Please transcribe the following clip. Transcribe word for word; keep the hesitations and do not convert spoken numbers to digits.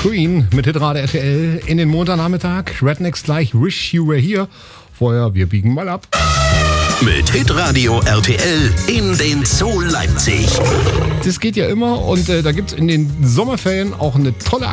Queen mit Hitradio R T L in den Montagnachmittag. Rednecks gleich Wish You Were Here. Vorher, wir biegen mal ab. Mit Hitradio R T L in den Zoo Leipzig. Das geht ja immer und äh, da gibt es in den Sommerferien auch eine tolle